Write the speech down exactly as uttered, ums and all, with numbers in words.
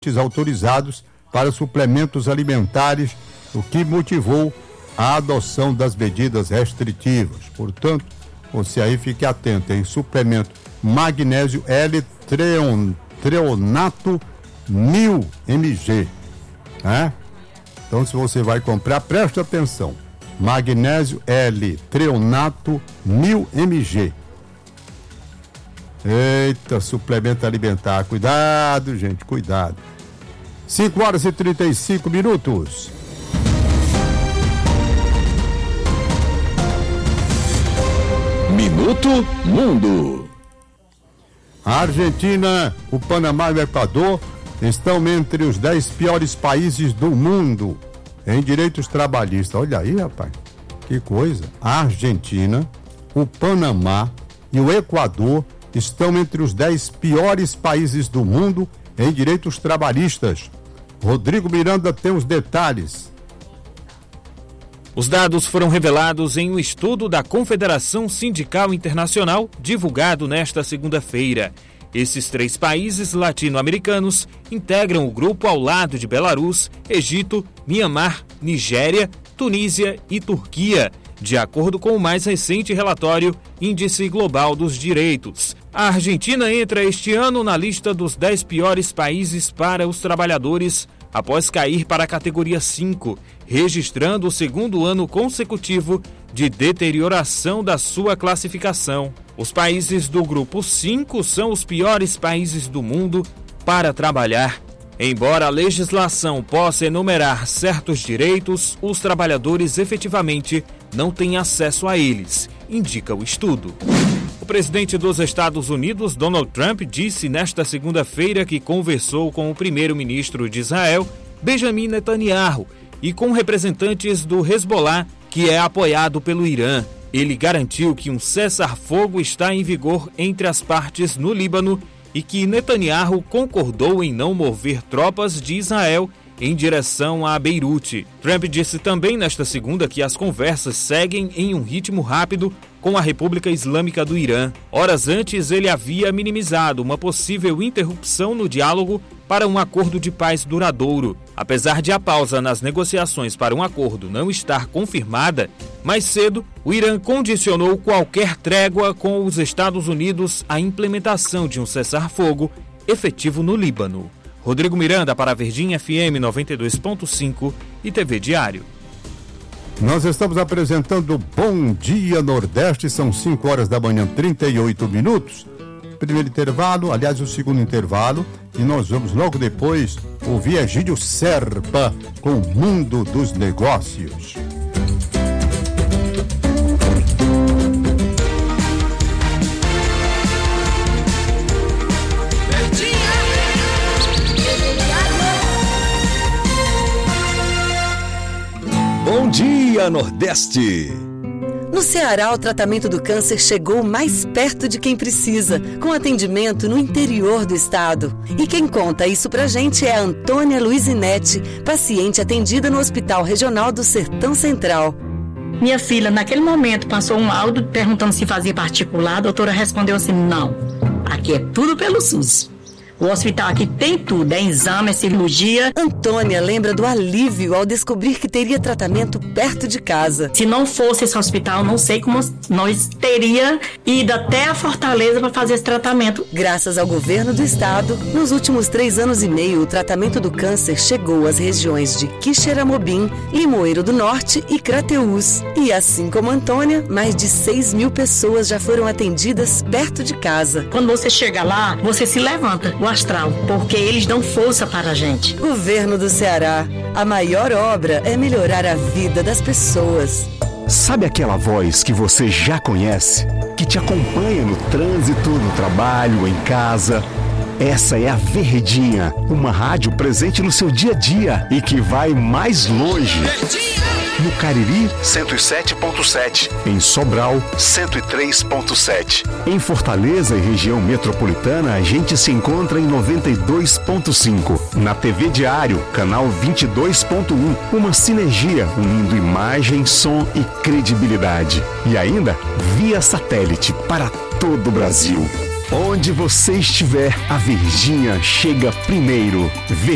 autorizados para suplementos alimentares, o que motivou a adoção das medidas restritivas. Portanto, você aí fique atento, em suplemento magnésio L-treonato mil mililitros, né? Então, se você vai comprar, preste atenção, magnésio L-treonato mil mililitros. Eita, suplemento alimentar, cuidado, gente, cuidado. cinco horas e trinta e cinco minutos. Minuto Mundo. A Argentina, o Panamá e o Equador estão entre os dez piores países do mundo em direitos trabalhistas. Olha aí, rapaz, que coisa. A Argentina, o Panamá e o Equador estão entre os dez piores países do mundo em direitos trabalhistas. Rodrigo Miranda tem os detalhes. Os dados foram revelados em um estudo da Confederação Sindical Internacional, divulgado nesta segunda-feira. Esses três países latino-americanos integram o grupo ao lado de Belarus, Egito, Mianmar, Nigéria, Tunísia e Turquia, de acordo com o mais recente relatório Índice Global dos Direitos. A Argentina entra este ano na lista dos dez piores países para os trabalhadores, após cair para a categoria cinco, registrando o segundo ano consecutivo de deterioração da sua classificação. Os países do grupo cinco são os piores países do mundo para trabalhar. Embora a legislação possa enumerar certos direitos, os trabalhadores efetivamente não têm acesso a eles, indica o estudo. O presidente dos Estados Unidos, Donald Trump, disse nesta segunda-feira que conversou com o primeiro-ministro de Israel, Benjamin Netanyahu, e com representantes do Hezbollah, que é apoiado pelo Irã. Ele garantiu que um cessar-fogo está em vigor entre as partes no Líbano e que Netanyahu concordou em não mover tropas de Israel em direção a Beirute. Trump disse também nesta segunda que as conversas seguem em um ritmo rápido com a República Islâmica do Irã. Horas antes, ele havia minimizado uma possível interrupção no diálogo para um acordo de paz duradouro. Apesar de a pausa nas negociações para um acordo não estar confirmada, mais cedo, o Irã condicionou qualquer trégua com os Estados Unidos à implementação de um cessar-fogo efetivo no Líbano. Rodrigo Miranda para a Verdinha F M noventa e dois ponto cinco e T V Diário. Nós estamos apresentando Bom Dia Nordeste, são cinco horas da manhã, trinta e oito minutos. Primeiro intervalo, aliás, o segundo intervalo, e nós vamos logo depois ouvir Egídio Serpa com o Mundo dos Negócios. Bom Dia Nordeste. No Ceará, o tratamento do câncer chegou mais perto de quem precisa, com atendimento no interior do estado. E quem conta isso pra gente é a Antônia Luizinete, paciente atendida no Hospital Regional do Sertão Central. Minha filha, naquele momento, passou um laudo perguntando se fazia particular. A doutora respondeu assim, não, aqui é tudo pelo SUS. O hospital aqui tem tudo, é exame, é cirurgia. Antônia lembra do alívio ao descobrir que teria tratamento perto de casa. Se não fosse esse hospital, não sei como nós teria ido até a Fortaleza para fazer esse tratamento. Graças ao governo do estado, nos últimos três anos e meio, o tratamento do câncer chegou às regiões de Quixeramobim, Limoeiro do Norte e Crateús. E assim como Antônia, mais de seis mil pessoas já foram atendidas perto de casa. Quando você chega lá, você se levanta. O astral, porque eles dão força para a gente. Governo do Ceará, a maior obra é melhorar a vida das pessoas. Sabe aquela voz que você já conhece, que te acompanha no trânsito, no trabalho, em casa? Essa é a Verdinha, uma rádio presente no seu dia a dia e que vai mais longe. No Cariri, cento e sete ponto sete. Em Sobral, cento e três ponto sete. Em Fortaleza e região metropolitana, a gente se encontra em noventa e dois ponto cinco. Na T V Diário, canal vinte e dois ponto um. Uma sinergia unindo imagem, som e credibilidade. E ainda, via satélite para todo o Brasil. Onde você estiver, a Verdinha chega primeiro.